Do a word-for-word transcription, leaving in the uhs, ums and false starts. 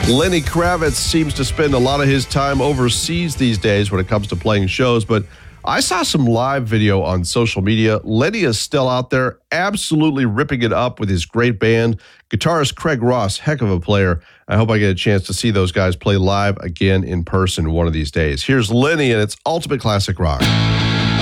Lenny Kravitz seems to spend a lot of his time overseas these days when it comes to playing shows, but I saw some live video on social media. Lenny is still out there absolutely ripping it up with his great band. Guitarist Craig Ross, heck of a player. I hope I get a chance to see those guys play live again in person one of these days. Here's Lenny and it's Ultimate Classic Rock.